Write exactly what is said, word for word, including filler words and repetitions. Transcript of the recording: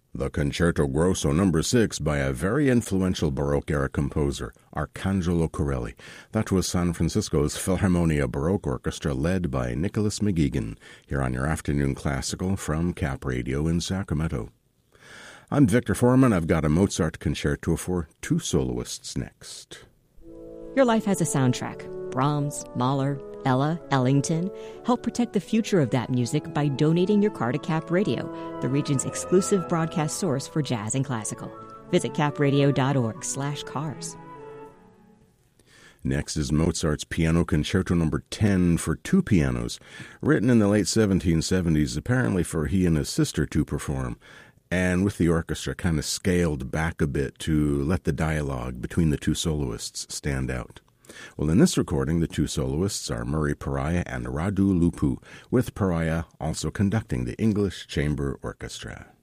The Concerto Grosso number six by a very influential Baroque-era composer, Arcangelo Corelli. That was San Francisco's Philharmonia Baroque Orchestra led by Nicholas McGeegan, here on your Afternoon Classical from Cap Radio in Sacramento. I'm Victor Foreman. I've got a Mozart concerto for two soloists next. Your life has a soundtrack. Brahms, Mahler, Ella, Ellington. Help protect the future of that music by donating your car to Cap Radio, the region's exclusive broadcast source for jazz and classical. Visit capradio.org slash cars. Next is Mozart's Piano Concerto number ten for two pianos, written in the late seventeen seventies, apparently for he and his sister to perform, and with the orchestra kind of scaled back a bit to let the dialogue between the two soloists stand out. Well, in this recording, the two soloists are Murray Pariah and Radu Lupu, with Pariah also conducting the English Chamber Orchestra.